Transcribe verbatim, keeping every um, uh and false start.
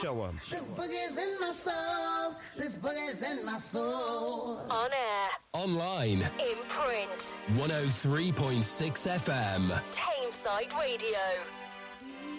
Show 'em. This boogie's in my soul. This boogie's in my soul. On air. Online. In print. one oh three point six F M. Tameside Radio.